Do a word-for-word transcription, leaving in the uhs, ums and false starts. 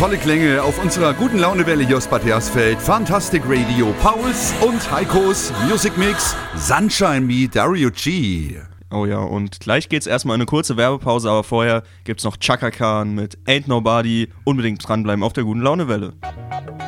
volle Klänge auf unserer guten Launewelle hier aus Bad Hersfeld. Fantastic Radio, Pauls und Heikos Music Mix, Sunshine Me, Dario G. Oh ja, und gleich geht's erstmal in eine kurze Werbepause, aber vorher gibt's noch Chaka Khan mit Ain't Nobody. Unbedingt dranbleiben auf der guten Launewelle.